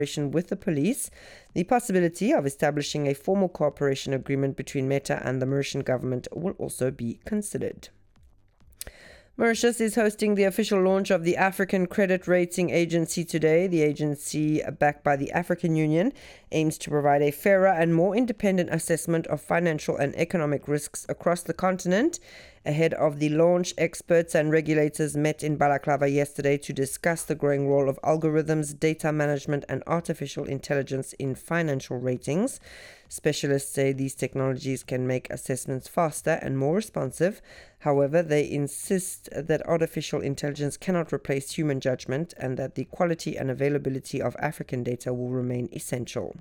with the police, the possibility of establishing a formal cooperation agreement between Meta and the Mauritian government will also be considered. Mauritius is hosting the official launch of the African Credit Rating Agency today. The agency, backed by the African Union, aims to provide a fairer and more independent assessment of financial and economic risks across the continent. Ahead of the launch, experts and regulators met in Balaclava yesterday to discuss the growing role of algorithms, data management, and artificial intelligence in financial ratings. Specialists say these technologies can make assessments faster and more responsive. However, they insist that artificial intelligence cannot replace human judgment and that the quality and availability of African data will remain essential.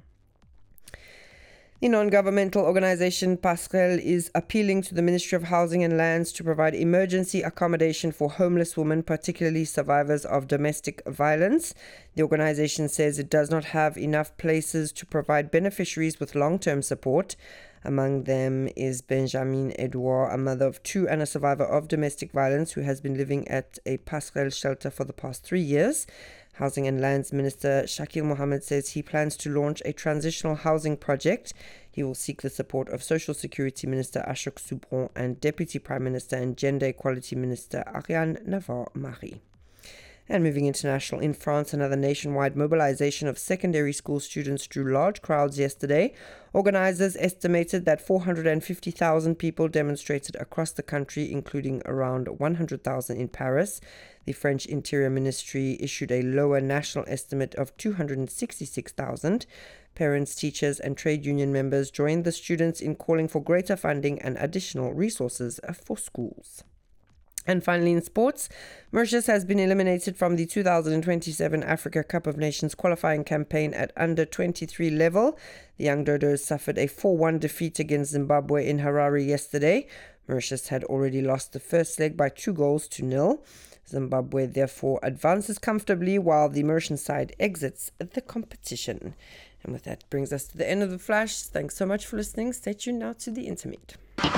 The non-governmental organization Passerelle is appealing to the Ministry of Housing and Lands to provide emergency accommodation for homeless women, particularly survivors of domestic violence. The organization says it does not have enough places to provide beneficiaries with long-term support. Among them is Benjamin Edouard, a mother of two and a survivor of domestic violence who has been living at a Passerelle shelter for the past 3 years. Housing and Lands Minister Shakil Mohammed says he plans to launch a transitional housing project. He will seek the support of Social Security Minister Ashok Soubron and Deputy Prime Minister and Gender Equality Minister Ariane Navarre-Marie. And moving international, in France, another nationwide mobilization of secondary school students drew large crowds yesterday. Organizers estimated that 450,000 people demonstrated across the country, including around 100,000 in Paris. The French Interior Ministry issued a lower national estimate of 266,000. Parents, teachers, and trade union members joined the students in calling for greater funding and additional resources for schools. And finally, in sports, Mauritius has been eliminated from the 2027 Africa Cup of Nations qualifying campaign at under-23 level. The Young Dodos suffered a 4-1 defeat against Zimbabwe in Harare yesterday. Mauritius had already lost the first leg by 2-0. Zimbabwe therefore advances comfortably while the Mauritian side exits the competition. And with that brings us to the end of the flash. Thanks so much for listening. Stay tuned now to the intermediate.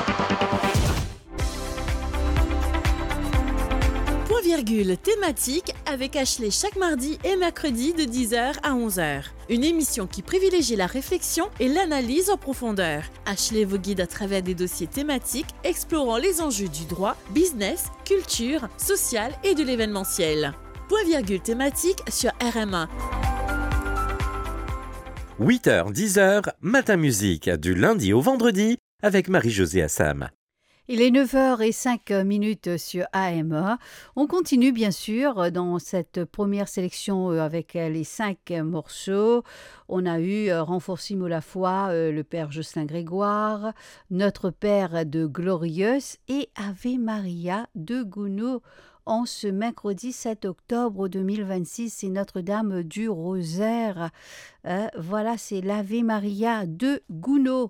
Point virgule thématique avec Ashley chaque mardi et mercredi de 10h à 11h. Une émission qui privilégie la réflexion et l'analyse en profondeur. Ashley vous guide à travers des dossiers thématiques explorant les enjeux du droit, business, culture, social et de l'événementiel. Point virgule thématique sur RMA. 8h, 10h, Matin Musique, du lundi au vendredi avec Marie-Josée Assam. Il est 9h05 sur AMA. On continue bien sûr dans cette première sélection avec les 5 morceaux. On a eu Renforcimo la foi, le père Jocelyn Grégoire, Notre Père de Glorieuse et Ave Maria de Gounod. En ce mercredi 7 octobre 2026, c'est Notre-Dame du Rosaire. Voilà, c'est l'Ave Maria de Gounod.